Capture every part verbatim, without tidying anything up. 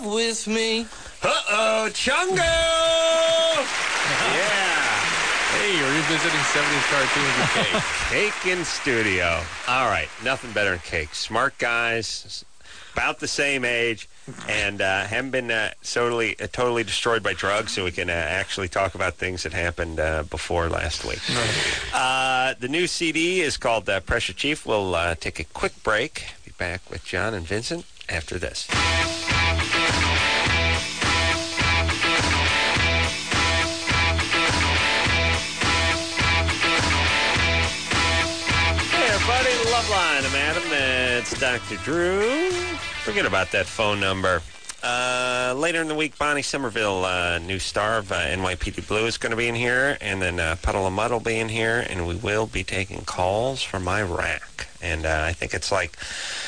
with me. Uh-oh, Chungo! Yeah. Hey, you're revisiting seventies cartoons with Cake. Cake in studio. All right, nothing better than Cake. Smart guys, about the same age, and uh, haven't been uh, totally, uh, totally destroyed by drugs, so we can uh, actually talk about things that happened uh, before last week. Uh, the new C D is called uh, Pressure Chief. We'll uh, take a quick break. Be back with John and Vincent after this. Loveline, I'm Adam. It's Doctor Drew. Forget about that phone number. Uh, later in the week, Bonnie Somerville, uh, new star of uh, N Y P D Blue, is going to be in here, and then uh, Puddle of Mud will be in here, and we will be taking calls from Iraq. And uh, I think it's like,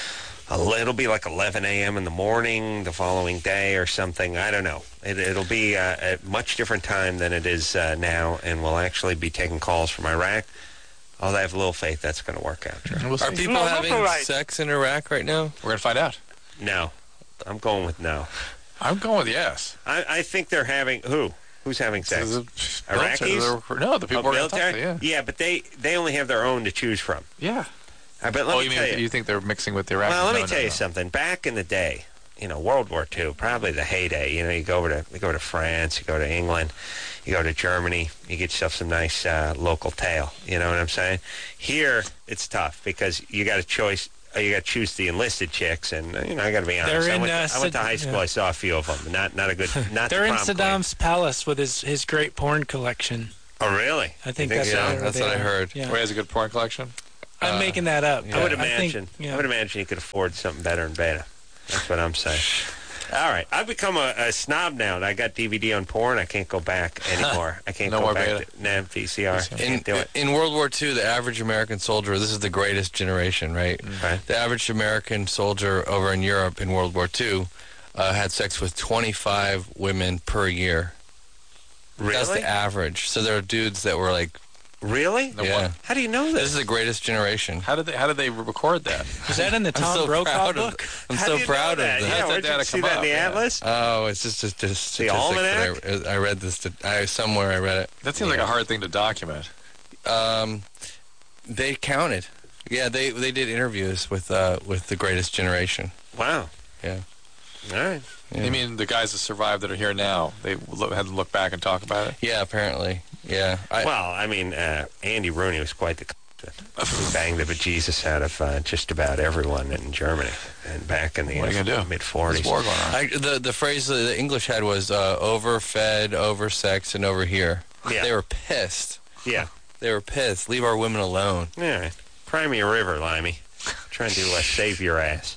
a, it'll be like eleven a.m. in the morning the following day or something. I don't know. It, it'll be uh, a much different time than it is uh, now, and we'll actually be taking calls from Iraq. I'll have a little faith that's going to work out. Sure. We'll Are people No, having right. sex in Iraq right now? We're going to find out. No. I'm going with no. I'm going with yes. I, I think they're having... Who? Who's having sex? The Iraqis? No, the people Oh, we're going to talk military? to, yeah. Yeah, but they, they only have their own to choose from. Yeah. I bet, let oh, me you tell mean you. you think they're mixing with the Iraqis? Well, let me no, tell no, you no. something. Back in the day, you know, World War Two, probably the heyday. You know, you go over to you go to France, you go to England, you go to Germany, you get yourself some nice uh, local tail. You know what I'm saying? Here, it's tough because you got a choice. Uh, you got to choose the enlisted chicks, and uh, you know, I got to be honest. They're I in, went, uh, I went to high school. yeah. I saw a few of them. Not not a good. Not They're the in prom Saddam's palace with his, his great porn collection. queen. Oh, really? I think You that's so? what, That's they what I are. heard. Yeah. Who has a good porn collection? I'm Uh, making that up. yeah. I would I think- imagine. yeah. I would imagine you could afford something better in Beta. That's what I'm saying. All right, I've become a, a snob now. And I got D V D on porn. I can't go back anymore. I can't No go more back Beta. to nah, V C R. In, Can't do it. in World War Two, the average American soldier, this is the greatest generation, right? Right. The average American soldier over in Europe in World War Two uh, had sex with twenty-five women per year. That's Really? the average. So there are dudes that were like, Really? No yeah. one. How do you know This this? is the greatest generation. How did they How did they record that? Is that in the I'm Tom so Brokaw proud book? of. I'm How so do you know proud that? of Yeah, that. where'd data you see come that in up? the Yeah. Atlas? Oh, it's just a, just a statistic almanac? that I, I read this. I somewhere I read it. That seems like a hard thing to document. Um, they counted. Yeah, they they did interviews with uh with the greatest generation. Wow. Yeah. All right. Yeah. You mean the guys that survived that are here now? They lo- had to look back and talk about it. Yeah, apparently. Yeah. I, Well, I mean, uh, Andy Rooney was quite the he banged the bejesus out of uh, just about everyone in Germany, and back in the What are you gonna do? mid There's forties. war going on. I, the the phrase that the English had was uh, overfed, oversexed, and over here. Yeah. They were pissed. Yeah. They were pissed. Leave our women alone. All right. Cry me a river, Limey. Trying to uh, save your ass.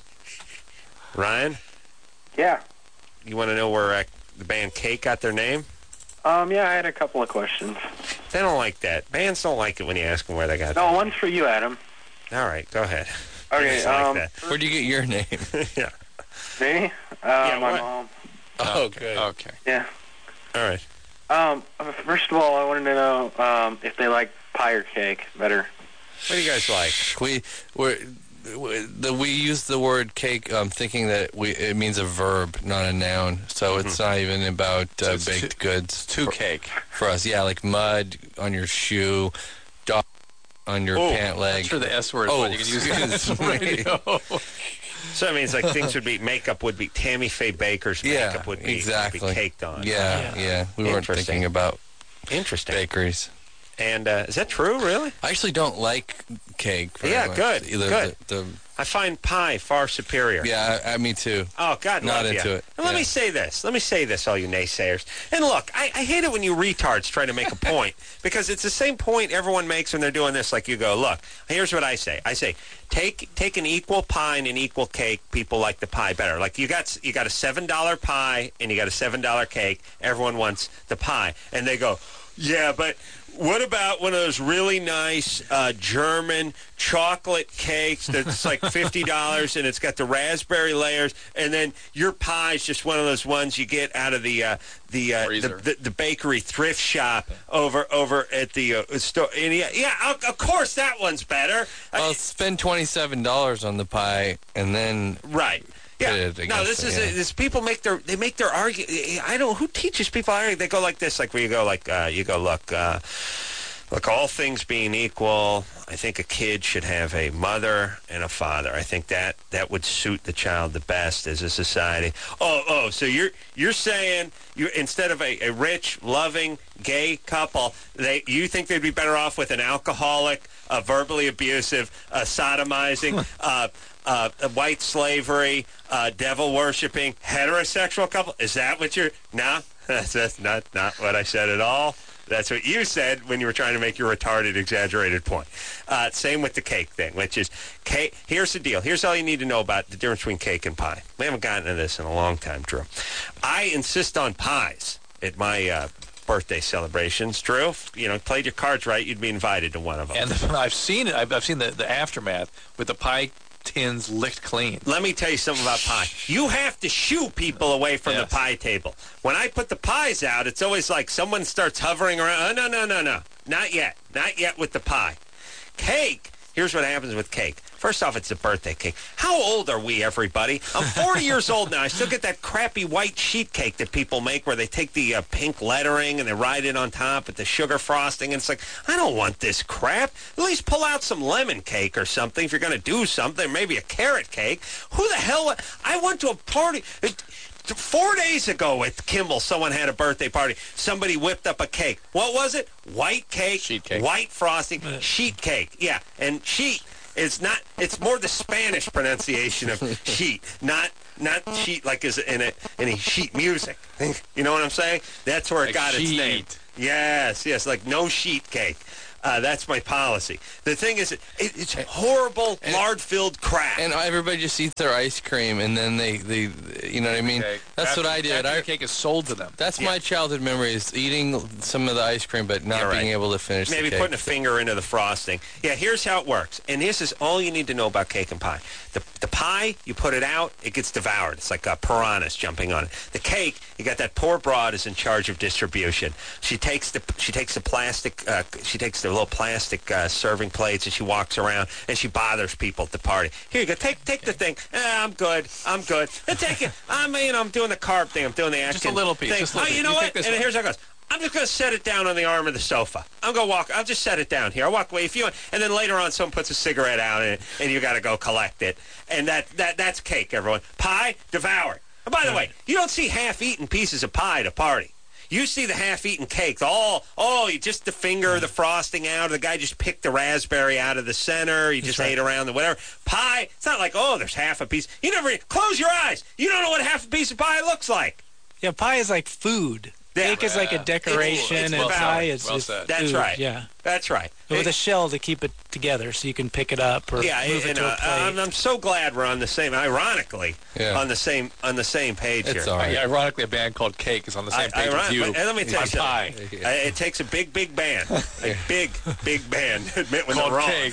Ryan, Yeah. you want to know where uh, the band Cake got their name? Um, yeah, I had a couple of questions. They don't like that. Bands don't like it when you ask them where they got No, one's for you, Adam. All right, go ahead. Okay, Bands don't um, like Where'd you get your name? that. yeah. me? Uh, Yeah, my what? mom. Oh, good. Okay. Yeah. All right. Um, first of all, I wanted to know um, if they like pie or cake better. What do you guys like? We we we, the, we use the word cake, um, thinking that we it means a verb, not a noun. So it's not even about So uh, it's baked two- goods Two for, cake. for us. Yeah, like mud on your shoe, dog on your Oh, pant leg. That's for the S word. Oh, one you can use it on excuse the me. radio. So it means like things would be, makeup would be, Tammy Faye Baker's Yeah, makeup would be, exactly. would be caked on. Yeah, Yeah. yeah. We weren't Interesting. thinking about Interesting. bakeries. And uh, is that true, really? I actually don't like cake. very Yeah, much. good, Either good. The, the, I find pie far superior. yeah, I, I, me too. Oh, God Not love into you. it, And let yeah. me say this. Let me say this, all you naysayers. And look, I, I hate it when you retards try to make a point because it's the same point everyone makes when they're doing this. Like you go, look, here's what I say. I say, take take an equal pie and an equal cake. People like the pie better. Like you got you got a seven dollar pie and you got a seven dollar cake. Everyone wants the pie, and they go, yeah, but what about one of those really nice uh, German chocolate cakes that's like fifty dollars and it's got the raspberry layers, and then your pie's just one of those ones you get out of the uh, the, uh, the, Freezer. the the bakery thrift shop over over at the uh, store. And yeah, yeah, of of course that one's better. I- Well, spend twenty-seven dollars on the pie, and then right. Yeah. pitted No, against this it, is yeah. this. People make their they make their argument. I don't. Who teaches people argue? They go like this, like where you go like uh, you go look. Uh, Look, all things being equal, I think a kid should have a mother and a father. I think that, that would suit the child the best as a society. Oh, oh, so you're you're saying you instead of a, a rich, loving, gay couple, they you think they'd be better off with an alcoholic, a verbally abusive, a sodomizing, uh, uh, a white slavery, uh, devil worshipping, heterosexual couple? Is that what you're? No, that's, that's not not what I said at all. That's what you said when you were trying to make your retarded, exaggerated point. Uh, same with the cake thing, which is, cake. Here's the deal. Here's all you need to know about the difference between cake and pie. We haven't gotten into this in a long time, Drew. I insist on pies at my uh, birthday celebrations. Drew, you know, played your cards right, you'd be invited to one of them. And the, I've seen it. I've, I've seen the, the aftermath with the pie tins licked clean. Let me tell you something about pie. You have to shoo people away from Yes. the pie table. When I put the pies out, it's always like someone starts hovering around. Oh, no, no, no, no. Not yet. Not yet with the pie. Cake, here's what happens with cake. First off, it's a birthday cake. How old are we, everybody? I'm forty years old now. I still get that crappy white sheet cake that people make where they take the uh, pink lettering and they write it on top with the sugar frosting. And it's like, I don't want this crap. At least pull out some lemon cake or something if you're going to do something. Maybe a carrot cake. Who the hell? I went to a party. It, Four days ago at Kimball, someone had a birthday party. Somebody whipped up a cake. What was it? White cake, Sheet cake. white frosting, sheet cake. Yeah, and sheet is not. It's more the Spanish pronunciation of sheet, not not sheet like is in a, any sheet music. You know what I'm saying? That's where it Like got its sheet. name. Yes, yes, like no sheet cake. Uh, that's my policy. The thing is, it, it's horrible, And- lard-filled crap. And everybody just eats their ice cream, and then they, they you know what I mean? Okay. That's After- what I did. after I, the cake is sold to them. that's Yeah. my childhood memory is eating some of the ice cream, but not Yeah, right. being able to finish Maybe the cake. putting a finger into the frosting. Yeah, here's how it works. And this is all you need to know about cake and pie. The the pie, you put it out, it gets devoured. It's like uh, piranhas jumping on it. The cake, you got that poor broad is in charge of distribution. She takes the she takes the plastic uh, she takes the little plastic uh, serving plates and she walks around and she bothers people at the party. Here you go, take take the thing. Eh, I'm good. I'm good. And take it. I'm you know I'm doing the carb thing. I'm doing the Just a Atkins little piece, thing. just a little oh, you piece. know You what? take this And one. here's how it goes. I'm just going to set it down on the arm of the sofa. I'm going to walk. I'll just set it down here. I'll walk away if you want. And then later on, someone puts a cigarette out and, and you got to go collect it. And that, that that's cake, everyone. Pie, devour. And by the way, you don't see half-eaten pieces of pie at a party. You see the half-eaten cake. All, oh, you just the finger, the frosting out. The guy just picked the raspberry out of the center. He just right. ate around the whatever. Pie, it's not like, oh, there's half a piece. You never, close your eyes. You don't know what half a piece of pie looks like. Yeah, pie is like food. Yeah. Cake is like a Yeah. decoration, It's- it's and well pie said. is Well is said. That's food, right. Yeah, That's right. with It- a shell to keep it together, so you can pick it up or Yeah, move it and, to uh, a plate. I'm, I'm so glad we're on the same. Ironically, Yeah. on the same on the same page It's here. all right. Yeah, ironically, a band called Cake is on the same I- page ironic- as you. but- and let me tell you on something. pie. Uh, it takes a big, big band, a big, big band to admit when Called they're wrong. Cake.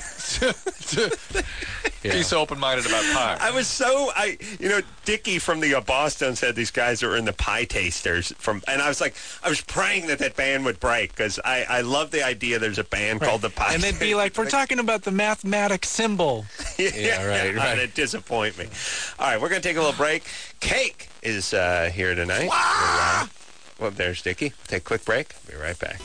to Be so open-minded about pie. I was so I you know Dickie from the uh, Boston said these guys are in the Pie Tasters from, and I was like I was praying that that band would break because I I love the idea there's a band called the Pie. and they'd be like, "We're talking about the mathematic symbol." yeah, right, right. That'd disappoint me. All right, we're going to take a little break. Cake is uh, here tonight. Uh, well, there's Dickie. Take a quick break. Be right back.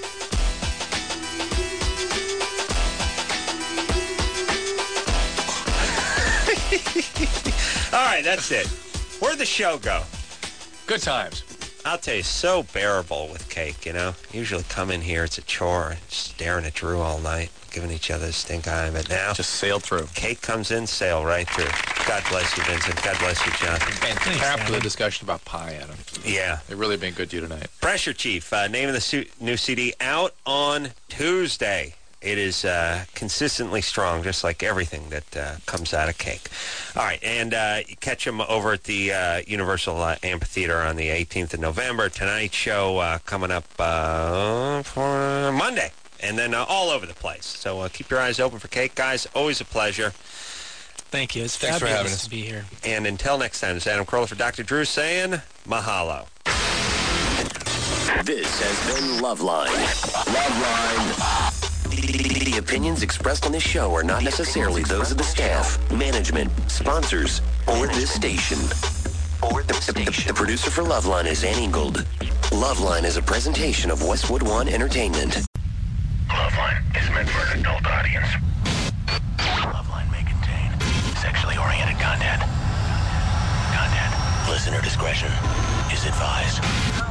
All right, that's it. Where'd the show go? Good times. I'll tell you, so bearable with Cake, you know. Usually come in here, it's a chore, staring at Drew all night, giving each other a stink eye. But now, Just sailed through. Cake comes in, sail right through. God bless you, Vincent. God bless you, John. And cap for the discussion about pie, Adam. Yeah. They've really been good to you tonight. Pressure Chief, uh, name of the su- new C D, out on Tuesday. It is uh, consistently strong, just like everything that uh, comes out of Cake. All right, and uh, you catch them over at the uh, Universal uh, Amphitheater on the eighteenth of November. Tonight's show uh, coming up uh, for Monday, and then uh, all over the place. So uh, keep your eyes open for Cake, guys. Always a pleasure. Thank you. It's Thanks for fabulous having us. to be here. And until next time, it's Adam Carolla for Doctor Drew saying mahalo. This has been Loveline. Loveline, The opinions expressed on this show are not necessarily those of the staff, management, sponsors, or this station. Or the, the, the producer for Loveline is Ann Ingold. Loveline is a presentation of Westwood One Entertainment. Loveline is meant for an adult audience. Loveline may contain sexually oriented content. Content. Listener discretion is advised.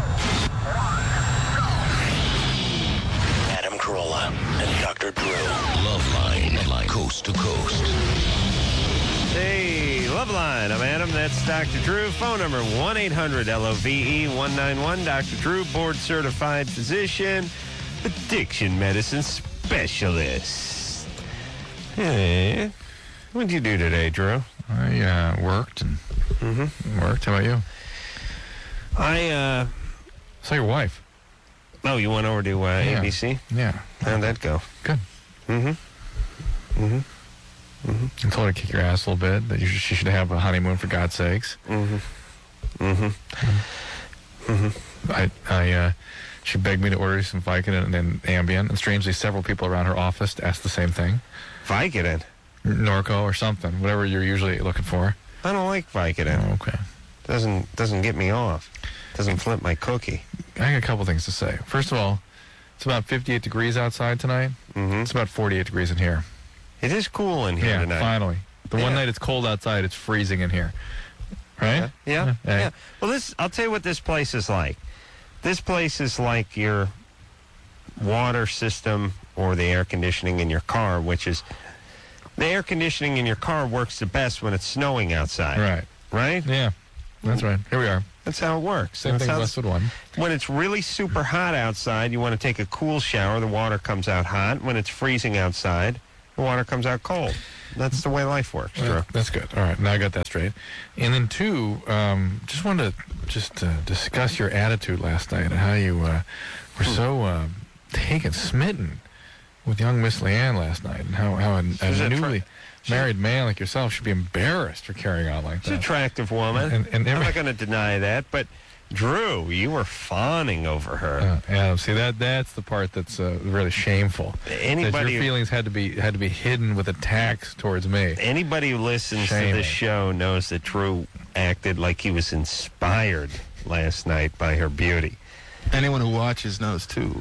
Adam Carolla and Doctor Drew. Loveline, coast to coast. Hey, Loveline. I'm Adam. That's Doctor Drew. Phone number one eight hundred L O V E one nine one. Doctor Drew, board-certified physician, addiction medicine specialist. Hey, what'd you do today, Drew? I uh, worked and Mm-hmm. worked. How about you? I, uh... Saw your wife. Oh, you went over to uh, Yeah. A B C? Yeah. How'd that go? Good. Mm-hmm. Mm-hmm. I told her to kick your ass a little bit, that you should, she should have a honeymoon, for God's sakes. Mm-hmm. Mm-hmm. Mm-hmm. I, I, uh, she begged me to order some Vicodin and then Ambien, and strangely, several people around her office asked the same thing. Vicodin? Norco or something, whatever you're usually looking for. I don't like Vicodin. Oh, okay. Doesn't doesn't get me off. Doesn't flip my cookie. I got a couple things to say. First of all, it's about fifty-eight degrees outside tonight. Mm-hmm. It's about forty-eight degrees in here. It is cool in here yeah, tonight. finally. The Yeah. one night it's cold outside, it's freezing in here. Right? Yeah, yeah. Hey. yeah. Well, this I'll tell you what this place is like. This place is like your water system or the air conditioning in your car, which is the air conditioning in your car works the best when it's snowing outside. Right. Right? Yeah. That's right. Here we are. That's how it works. Same That's thing how with Westwood One. When it's really super hot outside, you want to take a cool shower. The water comes out hot. When it's freezing outside, the water comes out cold. That's the way life works, Drew. Well, that's good. All right. Now I got that straight. And then, two, um, just wanted to just uh, discuss your attitude last night and how you uh, were so uh, taken, smitten with young Miss Leanne last night, and how, how a, She's a a newly tra- married man like yourself should be embarrassed for carrying on like She's an that. attractive woman. And- and I'm every- not going to deny that, but Drew, you were fawning over her. Uh, Adam, see that that's the part that's uh, really shameful. That Anybody- your feelings had to be had to be hidden with attacks towards me. Anybody who listens Shaming. to this show knows that Drew acted like he was inspired last night by her beauty. Anyone who watches knows, too.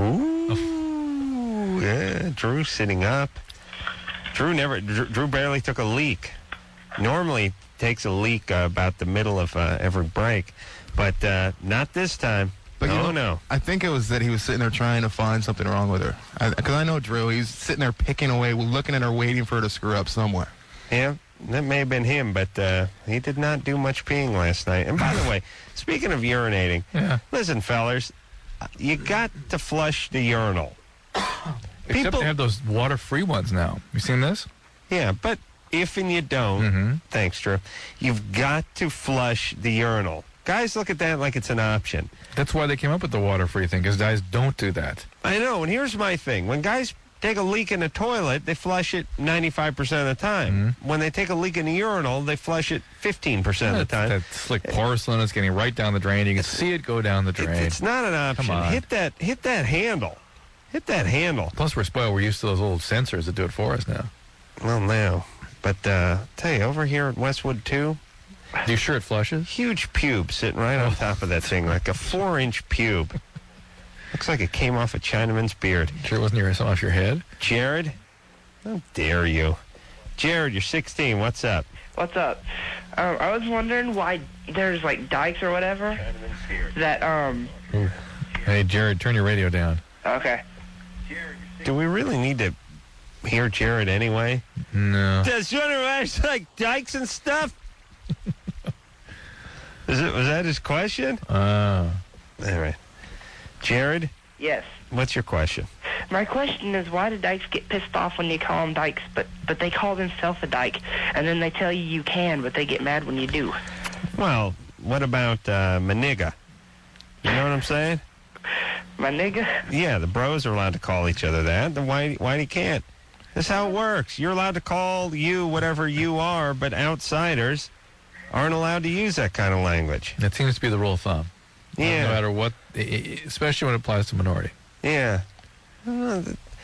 Ooh, yeah, Drew sitting up. Drew never. Drew, Drew barely took a leak. Normally takes a leak uh, about the middle of uh, every break, but uh, not this time. But you no, know, no. I think it was that he was sitting there trying to find something wrong with her. Because I, I know Drew, he was sitting there picking away, looking at her, waiting for her to screw up somewhere. Yeah, that may have been him, but uh, he did not do much peeing last night. And by the way, speaking of urinating, Yeah. listen, fellers, you got to flush the urinal. Except People- they have those water-free ones now. You seen this? Yeah, but if and you don't, Mhm. thanks, Drew, you've got to flush the urinal. Guys look at that like it's an option. That's why they came up with the water-free thing, because guys don't do that. I know, and here's my thing. When guys take a leak in the toilet, they flush it ninety-five percent of the time. Mm-hmm. When they take a leak in the urinal, they flush it fifteen percent of the time. That slick porcelain is getting right down the drain. You can see it go down the It- drain. it's not an option. Come on. Hit that hit that handle. Hit that handle. Plus, we're spoiled. We're used to those old sensors that do it for us now. Well, now. But, uh, tell you, over here at Westwood two, Are you sure it flushes? huge pube sitting right on top of that thing, like a four-inch pube. Looks like it came off a Chinaman's beard. Sure it wasn't your, something off your head? Jared? How dare you? Jared, you're sixteen. What's up? What's up? Um, I was wondering why there's like dikes or whatever that um. Ooh. Hey, Jared, turn your radio down. Okay. Do we really need to hear Jared anyway? No. Does you understand like dikes and stuff? Is it was that his question? Uh, All right. Jared, Yes. what's your question? My question is, why do dykes get pissed off when you call them dykes, but but they call themselves a dyke, and then they tell you you can, but they get mad when you do? Well, what about uh, Maniga? You know what I'm saying? My nigga. Yeah, the bros are allowed to call each other that. Then why why he can't? That's how it works. You're allowed to call you whatever you are, but outsiders aren't allowed to use that kind of language. that seems to be the rule of thumb. Yeah. No matter what, i- i- especially when it applies to minority. Yeah. Uh, th-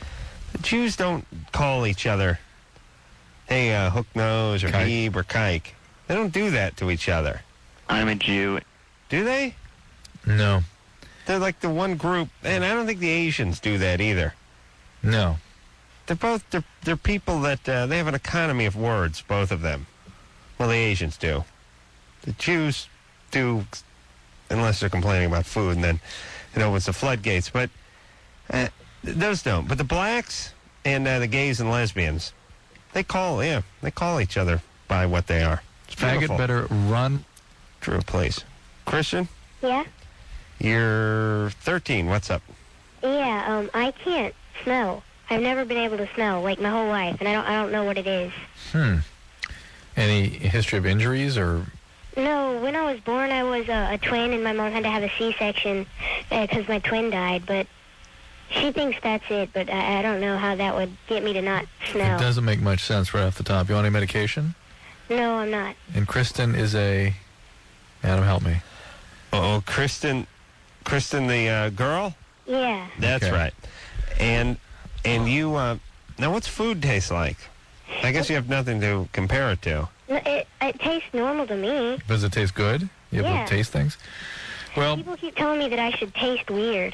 The Jews don't call each other, hey, uh, hook nose or Beeb or kike. They don't do that to each other. I'm a Jew. Do they? No. They're like the one group, and I don't think the Asians do that either. No. They're both, they're, they're people that, uh, they have an economy of words, both of them. Well, the Asians do. The Jews do, unless they're complaining about food, and then it opens the floodgates. But uh, those don't. But the blacks and uh, the gays and lesbians, they call, yeah, they call each other by what they are. It's beautiful. Faggot better run. Drew, please. Christian? Yeah? You're thirteen. What's up? Yeah, um, I can't smell. I've never been able to smell, like, my whole life, and I don't I don't know what it is. Hmm. Any history of injuries or... No, when I was born, I was uh, a twin, and my mom had to have a C-section because my twin died, but she thinks that's it, but I, I don't know how that would get me to not smell. It doesn't make much sense right off the top. You want any medication? No, I'm not. And Kristen is a... Adam, help me. Oh, Kristen... Kristen, the uh, girl? Yeah. That's Okay. right. And and you, uh, now what's food taste like? I guess you have nothing to compare it to. No, it, it tastes normal to me. Does it taste good? You able Yeah. to taste things? Well, People keep telling me that I should taste weird.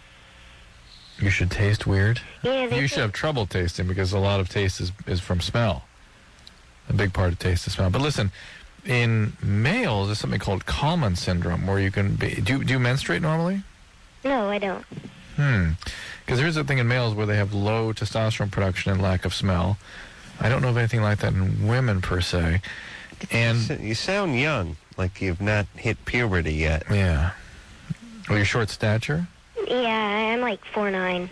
you should taste weird. Yeah, they You say- should have trouble tasting because a lot of taste is, is from smell. A big part of taste is smell. But listen, in males, there's something called Kalman syndrome where you can be... Do, you- do you menstruate normally? No, I don't. Hmm. Because there's a thing in males where they have low testosterone production and lack of smell. I don't know of anything like that in women per se. And You sound young, like you've not hit puberty yet. yeah. Or your short stature? Yeah, I'm like four nine.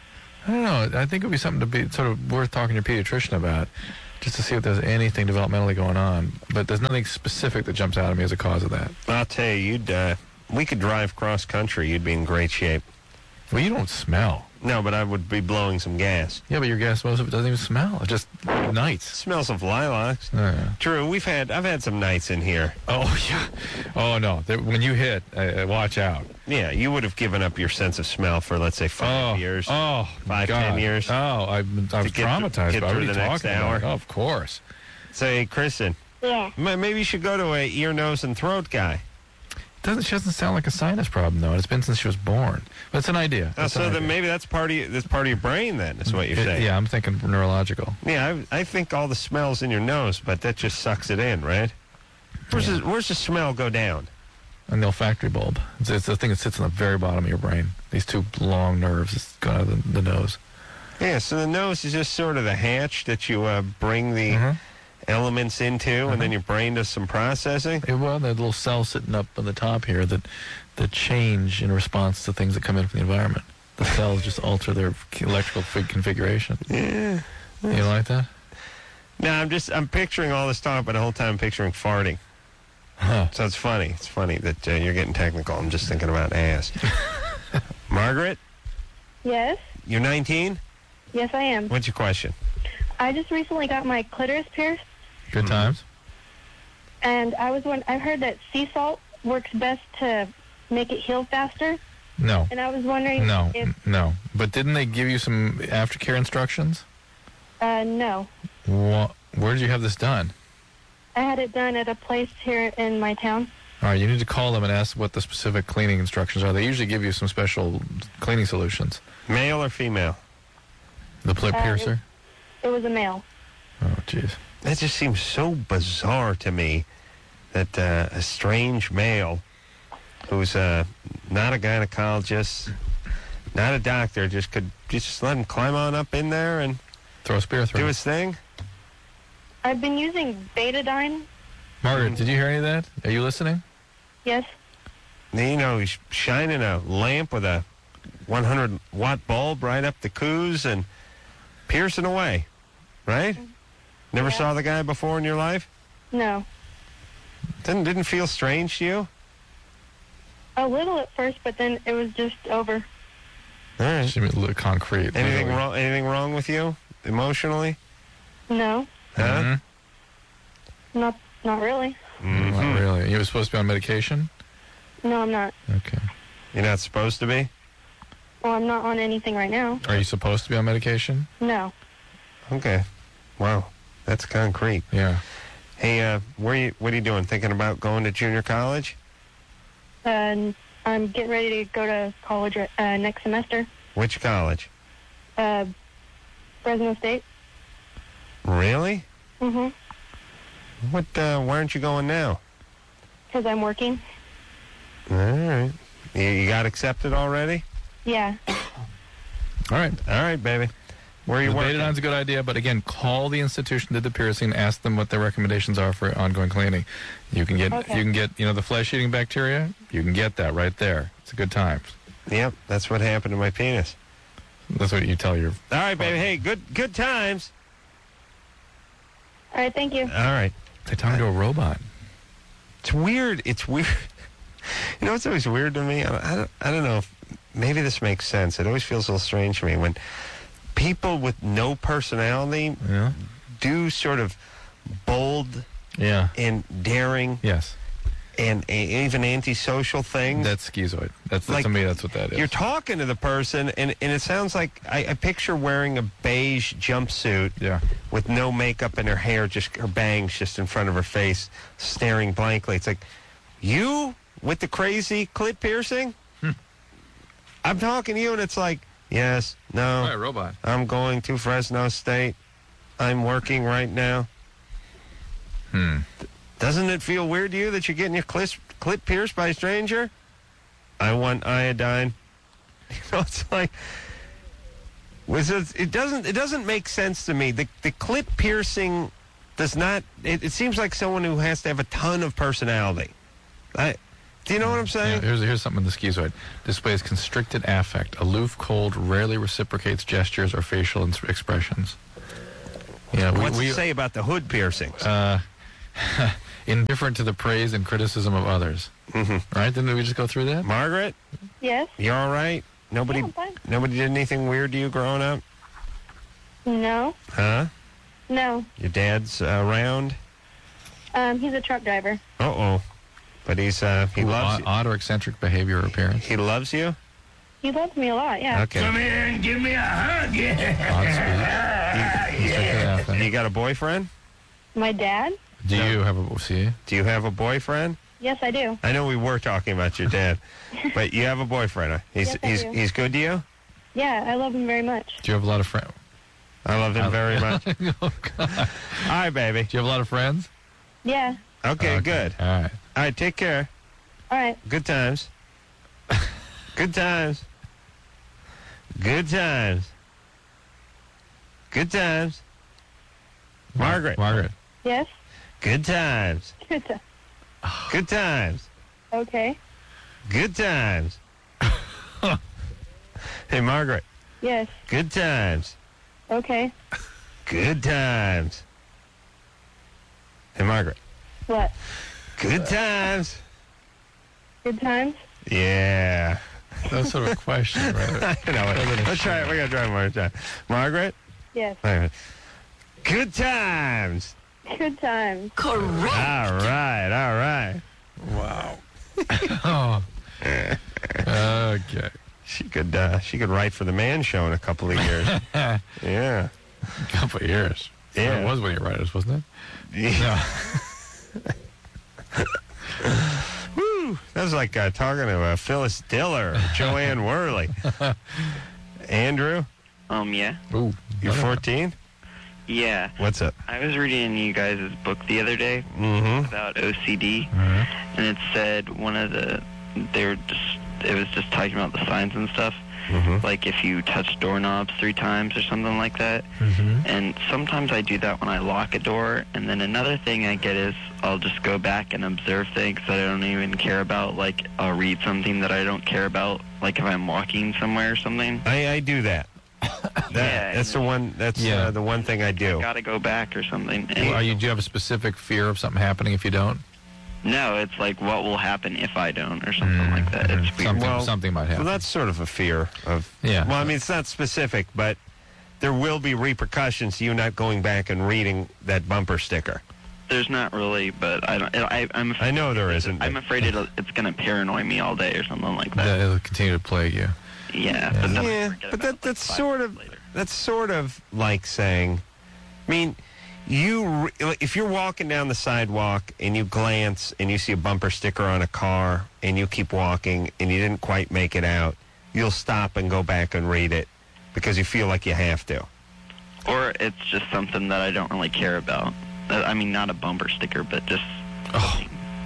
I don't know. I think it would be something to be sort of worth talking to your pediatrician about, just to see if there's anything developmentally going on. But there's nothing specific that jumps out at me as a cause of that. I'll tell you, you'd, uh, we could drive cross country, you'd be in great shape. Well, you don't smell. No, but I would be blowing some gas. Yeah, but your gas, most of it doesn't even smell. It's just nights. Smells of lilacs. Yeah. True, we've had, I've had some nights in here. Oh, yeah. Oh, no. There- When you hit, uh, watch out. Yeah, you would have given up your sense of smell for, let's say, five oh, years. Oh, Five, God. ten years. Oh, I, I was To get through- traumatized get by what through are you the next talking hour. about? Oh, of course. Say, Kristen, Yeah. ma- maybe you should go to a ear, nose, and throat guy. Doesn't she doesn't sound like a sinus problem though? It's been since she was born. But it's an idea. Oh, It's so an then idea. maybe that's part of your, that's part of your brain. Then is what you're It- saying. Yeah, I'm thinking neurological. Yeah, I, I think all the smells in your nose, but that just sucks it in, right? Where's the, where's the smell go down? And the olfactory bulb. It's, it's the thing that sits on the very bottom of your brain. These two long nerves that go out of the, the nose. Yeah, so the nose is just sort of the hatch that you uh, bring the Mhm. elements into, and then your brain does some processing. Yeah, well, the little cells sitting up on the top here that that change in response to things that come in from the environment. The cells just alter their electrical fig- configuration. Yeah. You don't like that? No, I'm just I'm picturing all this talk, but the whole time I'm picturing farting. Huh. So it's funny. It's funny that uh, you're getting technical. I'm just thinking about ass. Margaret, Yes, you're nineteen? yes, I am. What's your question? I just recently got my clitoris pierced, Good times? and I was one. I heard that sea salt works best to make it heal faster, No. and I was wondering No. if No. But didn't they give you some aftercare instructions? uh, no, Wha Where did you have this done? I had it done at a place here in my town. All right, you need to call them and ask what the specific cleaning instructions are. They usually give you some special cleaning solutions. Male or female? The play Uh, piercer? It was a male. Oh, jeez. That just seems so bizarre to me that uh, a strange male who's uh, not a gynecologist, not a doctor, just could just let him climb on up in there and Throw a spear through do it. his thing. I've been using betadine. Margaret, did you hear any of that? Are you listening? Yes. You know, he's shining a lamp with a one hundred watt bulb right up the coos and piercing away, right? Never Yeah. saw the guy before in your life? No. Didn't didn't feel strange to you? A little at first, but then it was just over. All right. She meant look concrete. Anything literally. wrong? Anything wrong with you emotionally? No, Huh? Mhm. not not really. Mhm. Not really. You were supposed to be on medication? No, I'm not. Okay. You're not supposed to be? Well, I'm not on anything right now. Are you supposed to be on medication? No. Okay. Wow. That's concrete. Yeah. Hey, uh, where you, what are you doing? Thinking about going to junior college? Uh, I'm getting ready to go to college uh, next semester. Which college? Uh, Fresno State. Really? Mm-hmm. What, uh, why aren't you going now? Because I'm working. All right. You, you got accepted already? Yeah. All right. All right, baby. Where are you the working? Betadon's a good idea, but again, call the institution that did the piercing, ask them what their recommendations are for ongoing cleaning. You can get, Okay. you can get, you know, the flesh-eating bacteria. You can get that right there. It's a good time. Yep, that's what happened to my penis. That's what you tell your. All right, baby. Hey, good, good times. All right, thank you. All right. They're talking to a robot. It's weird. It's weird. You know what's always weird to me? I, I, don't, I don't know if maybe this makes sense. It always feels a little strange to me when people with no personality Yeah. do sort of bold Yeah. and daring Yes. and a, even antisocial things. That's schizoid. That's, Like, to me. That's what that is. You're talking to the person, and, and it sounds like I, I picture wearing a beige jumpsuit Yeah. with no makeup and her hair, just her bangs just in front of her face, staring blankly. It's like, you with the crazy clit piercing? Hmm. I'm talking to you, and it's like, yes, no, Right, robot. I'm going to Fresno State. I'm working right now. Hmm. Doesn't it feel weird to you that you're getting your clit, clit pierced by a stranger? I want iodine. You know, it's like, was it, it doesn't it doesn't make sense to me. The the clit piercing does not. It, it seems like someone who has to have a ton of personality. I, do you know what I'm saying? Yeah, here's, here's something in the schizoid. Displays constricted affect, aloof, cold, rarely reciprocates gestures or facial ins- expressions. Yeah, we, What's we it say about the hood piercings? Uh, indifferent to the praise and criticism of others. Mm-hmm. Right? Didn't we just go through that? Margaret, Yes? you all right? Nobody, Yeah, I'm fine. nobody did anything weird to you growing up, No. huh? No. Your dad's uh, around? Um, he's a truck driver. Uh oh, but he's uh, he Ooh, loves odd, you. odd or eccentric behavior or appearance. He loves you. He loves me a lot, yeah. Okay. Come here and give me a hug. Odd speech. Constricted affect. You got a boyfriend? My dad? Do you have a see? Do you have a boyfriend? Yes, I do. I know we were talking about your dad, but you have a boyfriend. Huh? He's Yes, I he's do. he's good to you. Yeah, I love him very much. Do you have a lot of friends? I love him very much. Oh, God. All right, baby. Do you have a lot of friends? Yeah. Okay, good. All right. All right, take care. All right. Good times. Good times. Good times. Good times. Margaret. Margaret. Yes? Good times. Good time. Good times. Okay. Good times. Hey, Margaret. Yes. Good times. Okay. Good times. Hey, Margaret. What? Good times. Good times? Yeah. That's sort of a question, right? I know it. Let's try it. We got to try it one more time. Margaret? Yes. Margaret. Good times. Good times. All right. All right. Wow. Oh. Okay. She could uh, she could write for the Man Show in a couple of years. Yeah. A couple of years. Yeah. It was one of your writers, wasn't it? Yeah. Woo! That was like uh, talking to uh, Phyllis Diller or Joanne Worley. Andrew, Um, yeah. Ooh. you're fourteen? Yeah. What's up? I was reading you guys' book the other day Mm-hmm. about O C D, Mm-hmm. and it said one of the, they were just, it was just talking about the signs and stuff. Mm-hmm. Like if you touch doorknobs three times or something like that. Mm-hmm. And sometimes I do that when I lock a door. And then another thing I get is I'll just go back and observe things that I don't even care about. Like I'll read something that I don't care about. Like if I'm walking somewhere or something. I, I do that. that Yeah, that's the one. That's Yeah. uh, the one thing I do. Got to go back or something. And Are you, do you have a specific fear of something happening if you don't? no, it's like what will happen if I don't or something like that. It's weird. Something, Well, something might happen. Well, that's sort of a fear of. Yeah. Well, I mean, it's not specific, but there will be repercussions to you not going back and reading that bumper sticker. There's not really, but I don't. I, I'm. I know there isn't. I'm afraid it'll, it's going to paranoid me all day or something like that. That it'll continue to plague you. Yeah, but then I Yeah, forget but about that, it, like, that's five sort minutes of later. that's sort of like saying, I mean, you re- if you're walking down the sidewalk and you glance and you see a bumper sticker on a car and you keep walking and you didn't quite make it out, you'll stop and go back and read it because you feel like you have to. Or it's just something that I don't really care about. Uh, I mean, not a bumper sticker, but just Oh.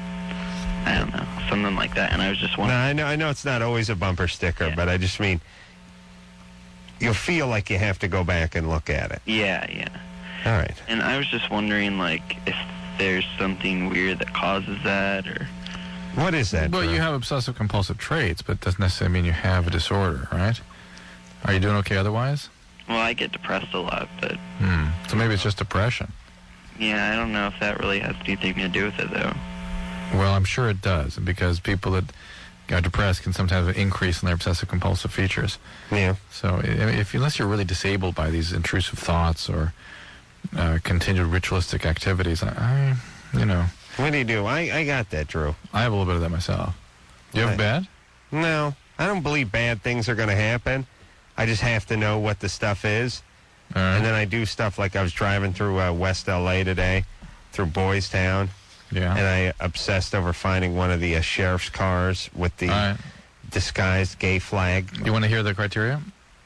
I don't know, something like that. And I was just No, wondering. I know, I know it's not always a bumper sticker, Yeah. but I just mean you'll feel like you have to go back and look at it. Yeah, yeah. All right. And I was just wondering, like, if there's something weird that causes that, or What is that? Well, Drew? you have obsessive compulsive traits, but it doesn't necessarily mean you have a disorder, right? Are you doing okay otherwise? well, I get depressed a lot, but Hmm. So maybe it's just depression. yeah, I don't know if that really has anything to do with it, though. Well, I'm sure it does, because people that are depressed can sometimes have an increase in their obsessive compulsive features. Yeah. So I mean, if unless you're really disabled by these intrusive thoughts or uh, continued ritualistic activities, I, I, you know, What do you do? I, I got that, Drew. I have a little bit of that myself. Do you have Right. bad? No, I don't believe bad things are going to happen. I just have to know what the stuff is. All right. And then I do stuff like I was driving through uh, West L A today, through Boys Town, yeah. and I obsessed over finding one of the uh, sheriff's cars with the All right. disguised gay flag. You want to hear the criteria?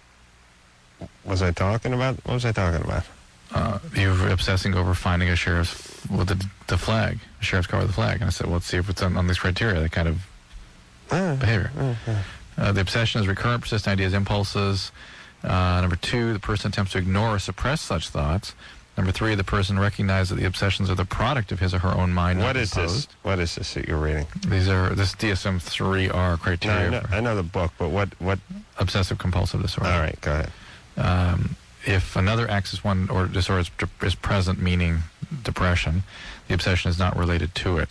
Was I talking about? What was I talking about? Uh, you were obsessing over finding a sheriff's with the, the flag, a sheriff's car with the flag. And I said, well, let's see if it's on, on these criteria, that kind of Uh, behavior. uh, uh. Uh, the obsession is recurrent, persistent ideas, impulses. Uh, number two, the person attempts to ignore or suppress such thoughts. Number three, the person recognizes that the obsessions are the product of his or her own mind. What not is this? imposed. What is this that you're reading? These are this D S M three R No, criteria I know, for I know the book, but what? What? obsessive compulsive disorder. All right, go ahead. Um, if another axis one or disorder is, is present, meaning depression, the obsession is not related to it.